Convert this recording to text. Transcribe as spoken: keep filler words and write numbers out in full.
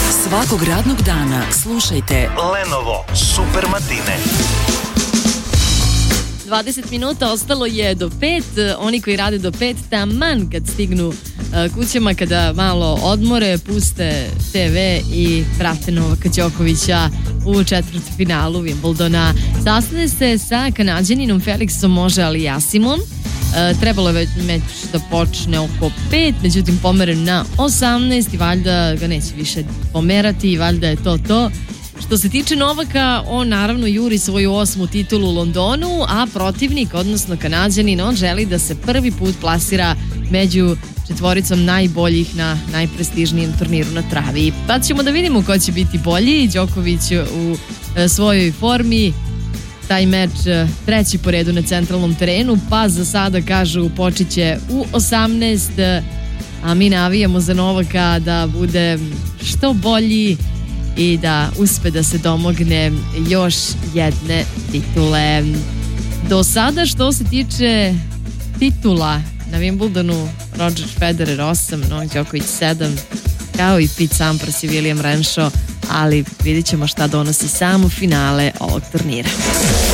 Svakog radnog dana slušajte Lenovo Super Matine. dvadeset minuta ostalo je do pet. Oni koji rade do pet, taman kad stignu kućama, kada malo odmore, puste te ve i prate Novaka Đokovića u četvrtfinalu Wimbledona. Sastane se sa Kanađaninom Felixom Auger-Aliassimom. E, trebalo je već da počne oko pet, međutim pomeren na osamnaest i valjda ga neće više pomerati i valjda je to to. Što se tiče Novaka, on naravno juri svoju osmu titulu u Londonu, a protivnik, odnosno Kanađanin, on želi da se prvi put plasira među četvoricom najboljih na najprestižnijem turniru na travi. Pa ćemo da vidimo ko će biti bolji. Đoković u e, svojoj formi. Taj meč treći po redu na centralnom terenu, pa za sada kažu počeće u osamnaest, a mi navijamo za Novaka da bude što bolji i da uspe da se domogne još jedne titule. Do sada što se tiče titula na Wimbledonu, Roger Federer osam, Novak Đoković sedam, kao i Pete Sampras i William Renshaw, ali vidit ćemo šta donosi samo finale ovog turnira.